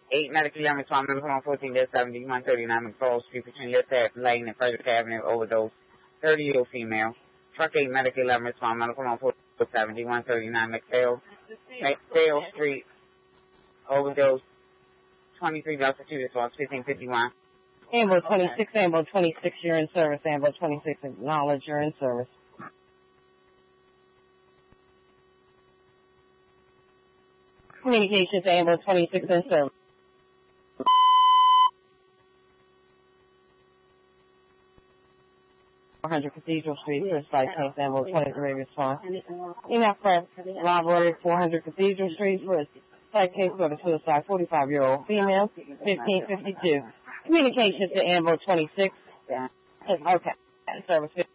8 medically unresponsive, 14-70, 139 McFall Street between Lissette Lane and Frederick Avenue, overdose, 30-year-old female. Truck 8 medically unresponsive, 14-70, 139 McPhail Street, overdose, 23 Delta 2 response, 1551. Ambo 26, Ambo 26, you're in service. Ambo 26, acknowledge you're in service. Communications, Ambo 26 in service. Cathedral Street, first site case, Ambo 23 response. Email press, library 400 Cathedral Street, first site case for the suicide, 45-year-old female, 1552. Communications to Ambo 26. Okay, service